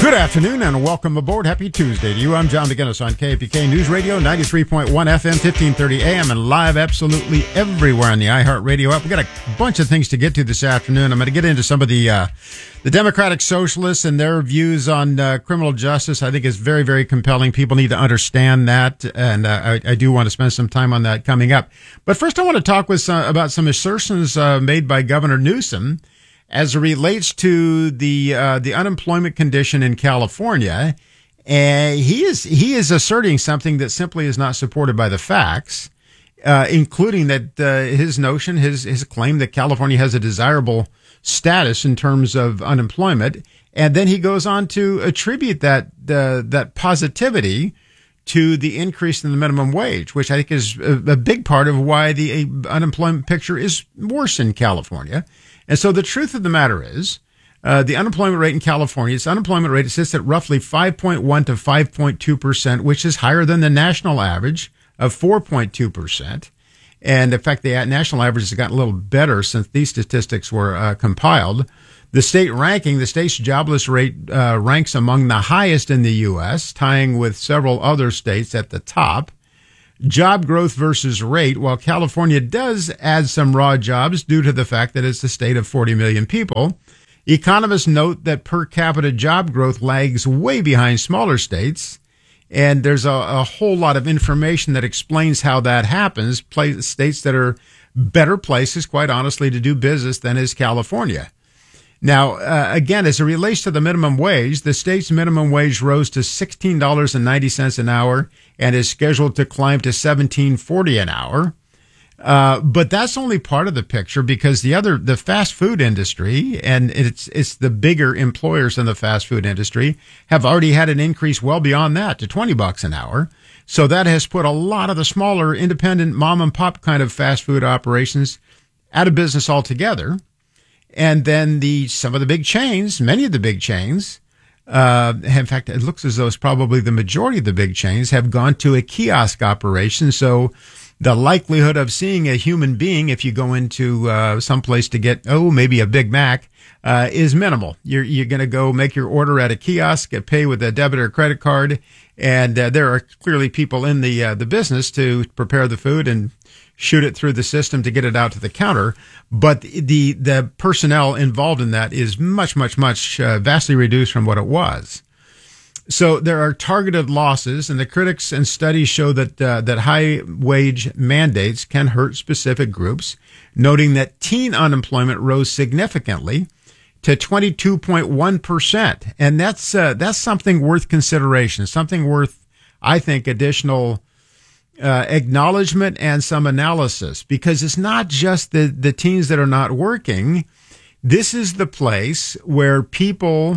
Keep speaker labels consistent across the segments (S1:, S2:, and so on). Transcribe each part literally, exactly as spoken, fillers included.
S1: Good afternoon and welcome aboard. Happy Tuesday to you. I'm John McGinnis on K A P K News Radio, ninety-three point one F M, fifteen thirty A M, and live absolutely everywhere on the iHeartRadio app. We've got a bunch of things to get to this afternoon. I'm going to get into some of the uh, the Democratic Socialists and their views on uh, criminal justice. I think is very, very compelling. People need to understand that, and uh, I, I do want to spend some time on that coming up. But first, I want to talk with some, about some assertions uh, made by Governor Newsom as it relates to the uh, the unemployment condition in California. And he is he is asserting something that simply is not supported by the facts, uh, including that uh, his notion, his his claim that California has a desirable status in terms of unemployment. And then he goes on to attribute that uh, that positivity to the increase in the minimum wage, which I think is a, a big part of why the uh, unemployment picture is worse in California. And so the truth of the matter is, uh, the unemployment rate in California, its unemployment rate sits at roughly five point one to five point two percent, which is higher than the national average of four point two percent. And in fact, the national average has gotten a little better since these statistics were uh, compiled. The state ranking, the state's jobless rate uh, ranks among the highest in the U S, tying with several other states at the top. Job growth versus rate, while California does add some raw jobs due to the fact that it's a state of forty million people, economists note that per capita job growth lags way behind smaller states, and there's a, a whole lot of information that explains how that happens. Place, states that are better places, quite honestly, to do business than is California. Now, uh, again, as it relates to the minimum wage, the state's minimum wage rose to sixteen dollars and ninety cents an hour and is scheduled to climb to seventeen dollars and forty cents an hour. Uh, but that's only part of the picture, because the other, the fast food industry, and it's it's the bigger employers in the fast food industry, have already had an increase well beyond that to twenty bucks an hour. So that has put a lot of the smaller independent mom and pop kind of fast food operations out of business altogether. And then the some of the big chains, many of the big chains, uh, in fact, it looks as though it's probably the majority of the big chains have gone to a kiosk operation. So the likelihood of seeing a human being if you go into uh, someplace to get, oh, maybe a Big Mac, uh, is minimal. You're you're going to go make your order at a kiosk, pay with a debit or credit card, and uh, there are clearly people in the uh, the business to prepare the food and shoot it through the system to get it out to the counter. But the the personnel involved in that is much, much, much uh, vastly reduced from what it was. So there are targeted losses, and the critics and studies show that uh, that high wage mandates can hurt specific groups, noting that teen unemployment rose significantly to twenty-two point one percent. And that's uh, that's something worth consideration, something worth, I think, additional Uh, acknowledgement and some analysis, because it's not just the, the teens that are not working. This is the place where people,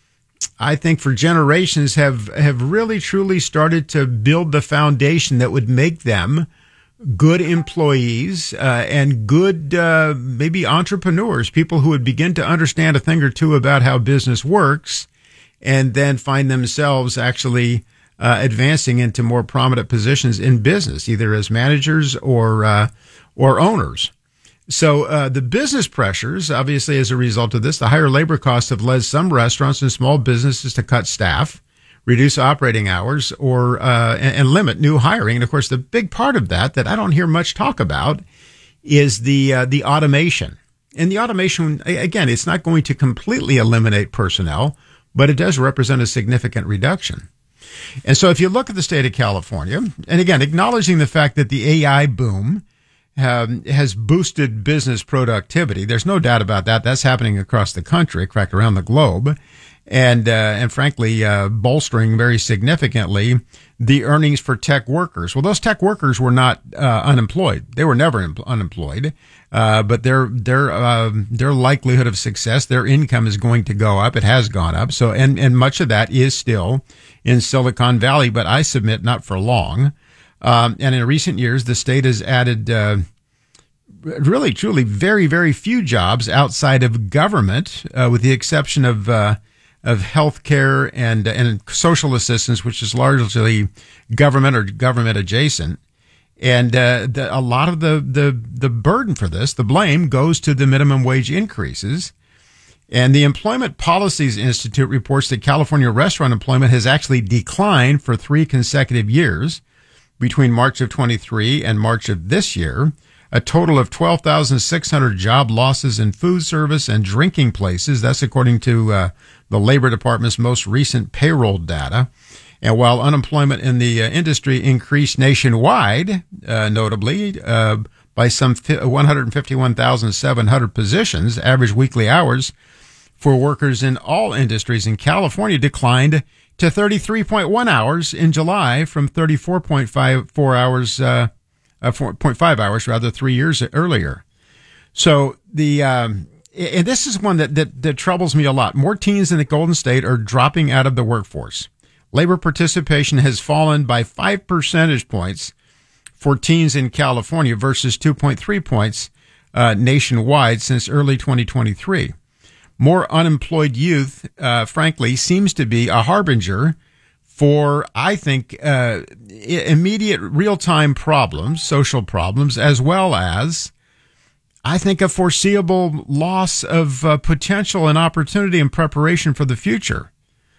S1: I think for generations, have, have really truly started to build the foundation that would make them good employees uh, and good uh, maybe entrepreneurs, people who would begin to understand a thing or two about how business works and then find themselves actually Uh, advancing into more prominent positions in business, either as managers or uh, or owners. So uh, the business pressures, obviously, as a result of this, the higher labor costs have led some restaurants and small businesses to cut staff, reduce operating hours, or uh, and, and limit new hiring. And of course, the big part of that that I don't hear much talk about is the uh, the automation. And the automation, again, it's not going to completely eliminate personnel, but it does represent a significant reduction. And so if you look at the state of California, and again, acknowledging the fact that the A I boom um, has boosted business productivity, there's no doubt about that. That's happening across the country, cracked around the globe, and uh, and frankly, uh, bolstering very significantly the earnings for tech workers. Well, those tech workers were not uh, unemployed; they were never em- unemployed. Uh, but their their uh, their likelihood of success, their income is going to go up. It has gone up. So, and and much of that is still in Silicon Valley, but I submit not for long. Um, and in recent years, the state has added uh, really, truly, very, very few jobs outside of government, uh, with the exception of uh, of healthcare and and social assistance, which is largely government or government adjacent. And uh, the, a lot of the, the the burden for this, the blame, goes to the minimum wage increases. And the Employment Policies Institute reports that California restaurant employment has actually declined for three consecutive years between March of twenty-three and March of this year. A total of twelve thousand six hundred job losses in food service and drinking places. That's according to uh, the Labor Department's most recent payroll data. And while unemployment in the uh, industry increased nationwide, uh, notably, uh, by some one hundred fifty-one thousand seven hundred positions, average weekly hours for workers in all industries in California declined to thirty-three point one hours in July from thirty-four point five four hours, uh, uh four point five hours rather, three years earlier. So the, um, and this is one that, that, that troubles me a lot. More teens in the Golden State are dropping out of the workforce. Labor participation has fallen by five percentage points for teens in California versus two point three points uh, nationwide since early twenty twenty-three. More unemployed youth, uh, frankly, seems to be a harbinger for, I think, uh, immediate real-time problems, social problems, as well as, I think, a foreseeable loss of uh, potential and opportunity and preparation for the future.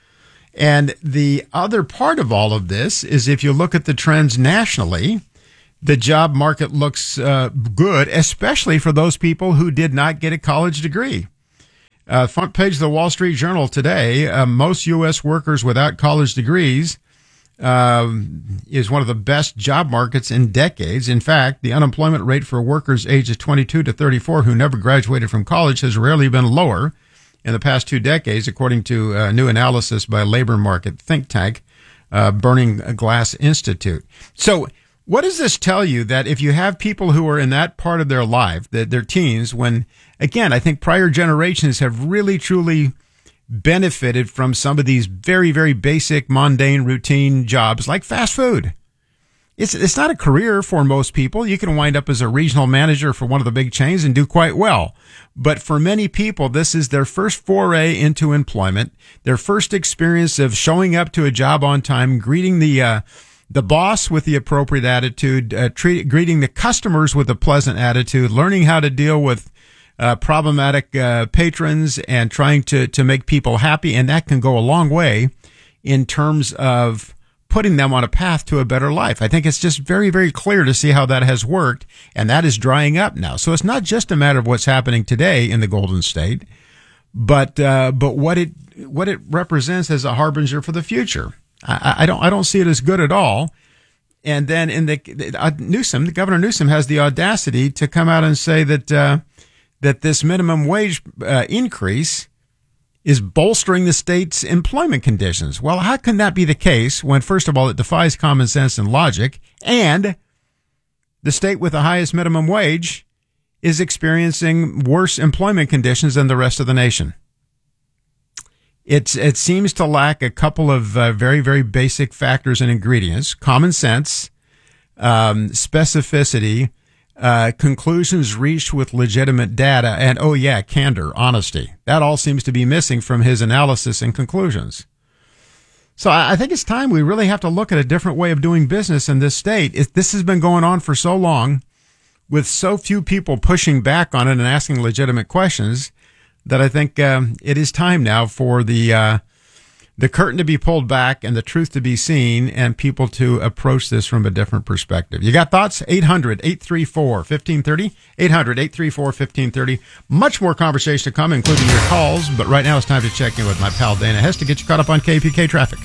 S1: And the other part of all of this is if you look at the trends nationally, the job market looks uh, good, especially for those people who did not get a college degree. Uh, front page of the Wall Street Journal today, uh, most U S workers without college degrees uh, is one of the best job markets in decades. In fact, the unemployment rate for workers ages twenty-two to thirty-four who never graduated from college has rarely been lower in the past two decades, according to a new analysis by labor market think tank, uh, Burning Glass Institute. So what does this tell you? That if you have people who are in that part of their life, that they're teens, when, again, I think prior generations have really, truly benefited from some of these very, very basic, mundane, routine jobs like fast food. It's it's not a career for most people. You can wind up as a regional manager for one of the big chains and do quite well. But for many people, this is their first foray into employment, their first experience of showing up to a job on time, greeting the uh, the boss with the appropriate attitude, uh, treat, greeting the customers with a pleasant attitude, learning how to deal with uh, problematic uh, patrons, and trying to to make people happy. And that can go a long way in terms of putting them on a path to a better life. I think it's just very, very clear to see how that has worked, and that is drying up now. So it's not just a matter of what's happening today in the Golden State, but uh, but what it what it represents as a harbinger for the future. I, I don't I don't see it as good at all. And then in the uh, Newsom, the Governor Newsom has the audacity to come out and say that uh, that this minimum wage uh, increase is bolstering the state's employment conditions. Well, how can that be the case when, first of all, it defies common sense and logic, and the state with the highest minimum wage is experiencing worse employment conditions than the rest of the nation? It's, it seems to lack a couple of uh, very, very basic factors and ingredients: common sense, um, specificity, Uh, conclusions reached with legitimate data, and, oh yeah, candor, honesty. That all seems to be missing from his analysis and conclusions. So I, I think it's time we really have to look at a different way of doing business in this state. It, this has been going on for so long, with so few people pushing back on it and asking legitimate questions, that I think um, it is time now for the uh, the curtain to be pulled back and the truth to be seen, and people to approach this from a different perspective. You got thoughts? eight hundred, eight three four, one five three zero. eight hundred, eight three four, one five three zero. Much more conversation to come, including your calls. But right now it's time to check in with my pal Dana Hess to get you caught up on K P K traffic.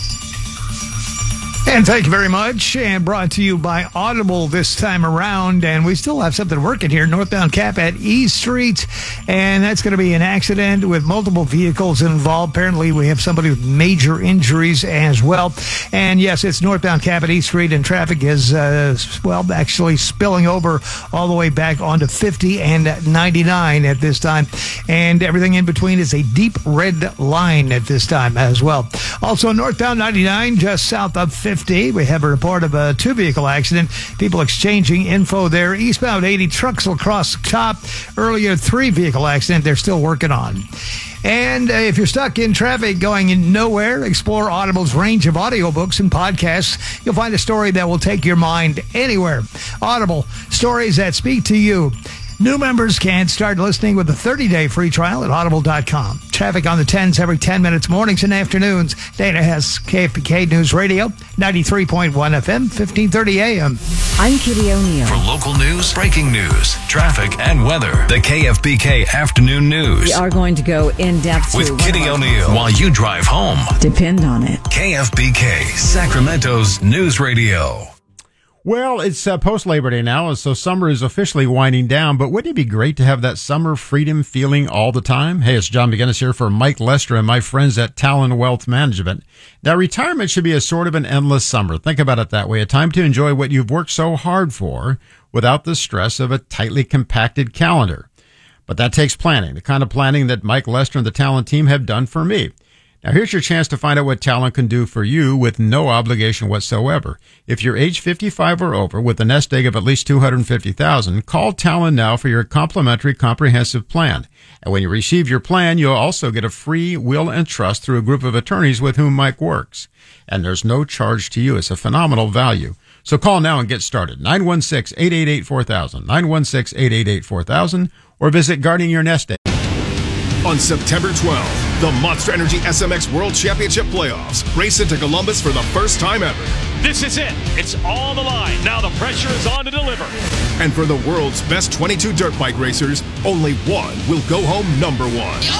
S2: And thank you very much. And brought to you by Audible this time around. And we still have something working here, northbound Cap at E Street. And that's going to be an accident with multiple vehicles involved. Apparently, we have somebody with major injuries as well. And yes, it's northbound Cap at E Street, and traffic is, uh, well, actually spilling over all the way back onto fifty and ninety-nine at this time. And everything in between is a deep red line at this time as well. Also, northbound ninety-nine, just south of fifty. We have a report of a two-vehicle accident. People exchanging info there. Eastbound eighty, trucks will cross the top. Earlier, three-vehicle accident they're still working on. And uh, if you're stuck in traffic going in nowhere, explore Audible's range of audiobooks and podcasts. You'll find a story that will take your mind anywhere. Audible, stories that speak to you. New members can start listening with a thirty-day free trial at audible dot com. Traffic on the tens every ten minutes, mornings and afternoons. Dana Hess, K F B K News Radio, ninety-three point one F M, fifteen thirty A M.
S3: I'm Kitty O'Neill.
S4: For local news, breaking news, traffic, and weather, the K F B K Afternoon News.
S3: We are going to go in depth
S4: with Kitty O'Neill while you drive home.
S3: Depend on it.
S4: K F B K, Sacramento's News Radio.
S1: Well, it's uh, post-Labor Day now, so summer is officially winding down, but wouldn't it be great to have that summer freedom feeling all the time? Hey, it's John McGinnis here for Mike Lester and my friends at Talon Wealth Management. Now, retirement should be a sort of an endless summer. Think about it that way, a time to enjoy what you've worked so hard for without the stress of a tightly compacted calendar. But that takes planning, the kind of planning that Mike Lester and the Talon team have done for me. Now, here's your chance to find out what Talon can do for you with no obligation whatsoever. If you're age fifty-five or over with a nest egg of at least two hundred fifty thousand dollars, call Talon now for your complimentary comprehensive plan. And when you receive your plan, you'll also get a free will and trust through a group of attorneys with whom Mike works. And there's no charge to you. It's a phenomenal value. So call now and get started. nine one six, eight eight eight, four thousand, nine one six, eight eight eight, four thousand, or visit Guarding Your Nest Egg.
S5: On September twelfth, the Monster Energy S M X World Championship Playoffs race into Columbus for the first time ever.
S6: This is it. It's on the line. Now the pressure is on to deliver.
S5: And for the world's best twenty-two dirt bike racers, only one will go home number one.